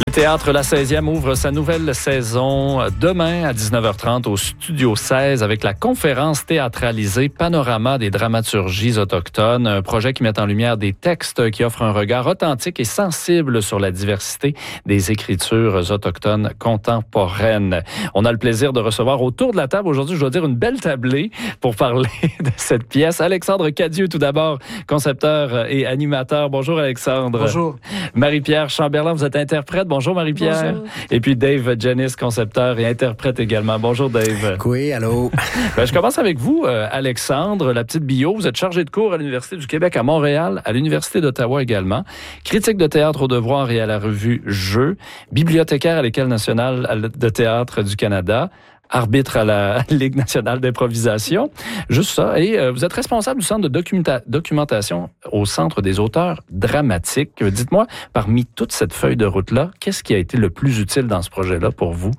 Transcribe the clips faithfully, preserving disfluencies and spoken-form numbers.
Le Théâtre La seizième ouvre sa nouvelle saison demain à dix-neuf heures trente au Studio seize avec la conférence théâtralisée Panorama des dramaturgies autochtones, un projet qui met en lumière des textes qui offrent un regard authentique et sensible sur la diversité des écritures autochtones contemporaines. On a le plaisir de recevoir autour de la table aujourd'hui, je dois dire, une belle tablée pour parler de cette pièce. Alexandre Cadieux, tout d'abord, concepteur et animateur. Bonjour Alexandre. Bonjour. Marie-Pierre Chamberlain, vous êtes interprète. Bonjour Marie-Pierre. Bonjour. Et puis Dave Janis, concepteur et interprète également. Bonjour Dave. Oui, allô. Ben, je commence avec vous, euh, Alexandre, la petite bio. Vous êtes chargé de cours à l'Université du Québec à Montréal, à l'Université d'Ottawa également. Critique de théâtre au devoir et à la revue Jeux. Bibliothécaire à l'École nationale de théâtre du Canada. Arbitre à la Ligue nationale d'improvisation. Juste ça. Et euh, vous êtes responsable du centre de documenta- documentation au Centre des auteurs dramatiques. Dites-moi, parmi toute cette feuille de route-là, qu'est-ce qui a été le plus utile dans ce projet-là pour vous?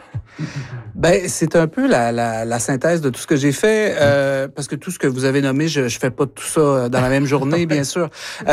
Ben, c'est un peu la, la, la synthèse de tout ce que j'ai fait, euh, parce que tout ce que vous avez nommé, je, je fais pas tout ça dans la même journée, bien sûr.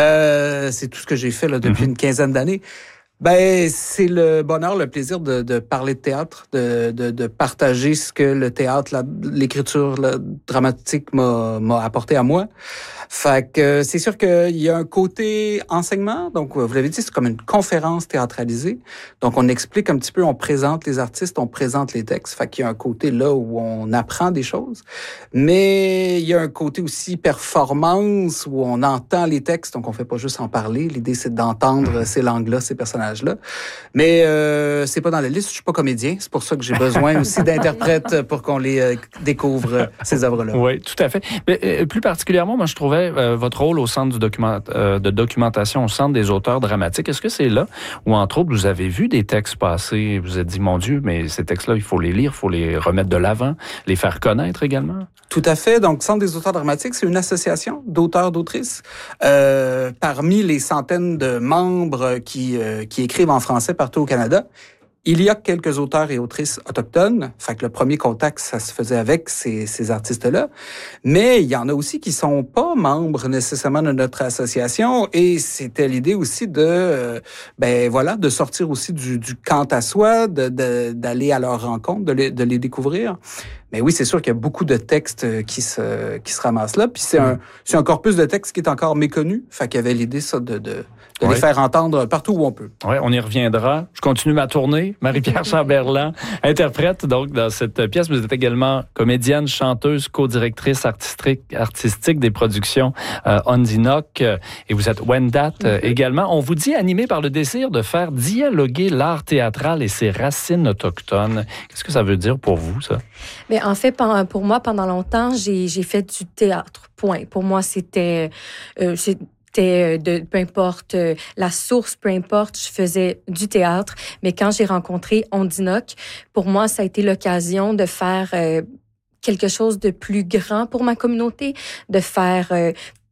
Euh, c'est tout ce que j'ai fait là, depuis une quinzaine d'années. Ben, c'est le bonheur, le plaisir de, de parler de théâtre, de, de, de partager ce que le théâtre, la, l'écriture la, dramatique m'a, m'a apporté à moi. Fait que c'est sûr qu'il y a un côté enseignement. Donc, vous l'avez dit, c'est comme une conférence théâtralisée. Donc, on explique un petit peu, on présente les artistes, on présente les textes. Fait qu'il y a un côté là où on apprend des choses. Mais il y a un côté aussi performance où on entend les textes. Donc, on fait pas juste en parler. L'idée, c'est d'entendre ces langues-là, ces personnages là. Mais euh, c'est pas dans la liste, je suis pas comédien, c'est pour ça que j'ai besoin aussi d'interprètes pour qu'on les euh, découvre, ces œuvres-là. Oui, tout à fait. Mais euh, plus particulièrement, moi je trouvais euh, votre rôle au centre du document, euh, de documentation, au centre des auteurs dramatiques. Est-ce que c'est là où, entre autres, vous avez vu des textes passer, vous vous êtes dit, mon Dieu, mais ces textes-là, il faut les lire, il faut les remettre de l'avant, les faire connaître également? Tout à fait. Donc, Centre des auteurs dramatiques, c'est une association d'auteurs, d'autrices. Euh, parmi les centaines de membres qui, euh, qui écrivent en français partout au Canada, il y a quelques auteurs et autrices autochtones. Fait que le premier contact, ça se faisait avec ces, ces artistes-là. Mais il y en a aussi qui sont pas membres nécessairement de notre association. Et c'était l'idée aussi de, euh, ben voilà, de sortir aussi du, du quant à soi, de, de, d'aller à leur rencontre, de les, de les découvrir. Mais oui, c'est sûr qu'il y a beaucoup de textes qui se, qui se ramassent là. Puis c'est un, c'est un corpus de textes qui est encore méconnu. Fait qu'il y avait l'idée, ça, de, de, de oui. les faire entendre partout où on peut. Oui, on y reviendra. Je continue ma tournée. Marie-Pierre Chamberlain, interprète donc dans cette pièce. Vous êtes également comédienne, chanteuse, co-directrice artistique, artistique des productions euh, Ondinoc. Euh, et vous êtes Wendat euh, également. On vous dit animé par le désir de faire dialoguer l'art théâtral et ses racines autochtones. Qu'est-ce que ça veut dire pour vous, ça? Mais en fait, pour moi, pendant longtemps, j'ai, j'ai fait du théâtre. Point. Pour moi, c'était... Euh, c'est, de, peu importe euh, la source, peu importe, je faisais du théâtre. Mais quand j'ai rencontré Ondinoc, pour moi, ça a été l'occasion de faire euh, quelque chose de plus grand pour ma communauté, de faire euh,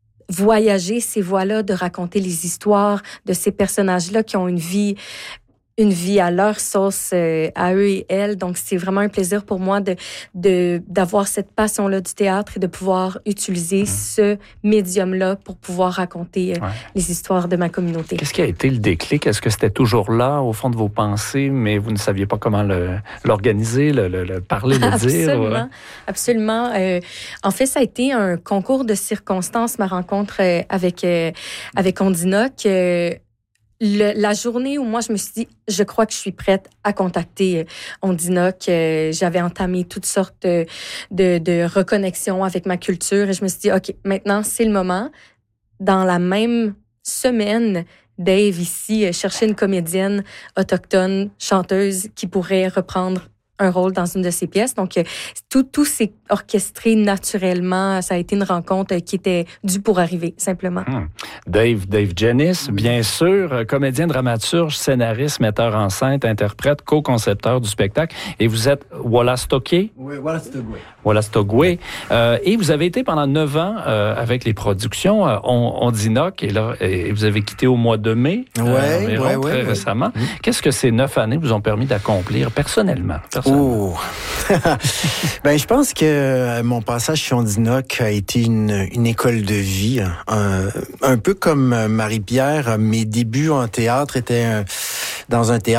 voyager ces voix-là, de raconter les histoires de ces personnages-là qui ont une vie... une vie à leur sauce, euh, à eux et elles. Donc, c'est vraiment un plaisir pour moi de, de, d'avoir cette passion-là du théâtre et de pouvoir utiliser mmh. ce médium-là pour pouvoir raconter euh, ouais. les histoires de ma communauté. Qu'est-ce qui a été le déclic? Est-ce que c'était toujours là, au fond de vos pensées, mais vous ne saviez pas comment le, l'organiser, le, le, le parler, le dire? Absolument. Ouais. Absolument. Euh, en fait, ça a été un concours de circonstances, ma rencontre euh, avec, euh, avec Ondinoc. Euh, Le, la journée où moi, je me suis dit, je crois que je suis prête à contacter euh, Ondinoc. Euh, j'avais entamé toutes sortes de, de, de reconnexions avec ma culture et je me suis dit, OK, maintenant, c'est le moment. Dans la même semaine, Dave, ici, euh, cherchait une comédienne autochtone, chanteuse, qui pourrait reprendre un rôle dans une de ses pièces. Donc, tout, tout s'est orchestré naturellement. Ça a été une rencontre qui était due pour arriver, simplement. Hum. Dave, Dave Janis, bien sûr, comédien, dramaturge, scénariste, metteur en scène, interprète, co-concepteur du spectacle. Et vous êtes Wolastoqey? Oui, Wolastoqey. Wolastoqey. Euh, et vous avez été pendant neuf ans euh, avec les productions euh, Ondinoc. Et là, et vous avez quitté au mois de mai, ouais, euh, environ, ouais, très ouais, récemment. Ouais. Qu'est-ce que ces neuf années vous ont permis d'accomplir personnellement? personnellement? Oh! Ben, je pense que mon passage chez Ondinoc a été une, une école de vie. Un, un peu comme Marie-Pierre, mes débuts en théâtre étaient dans un théâtre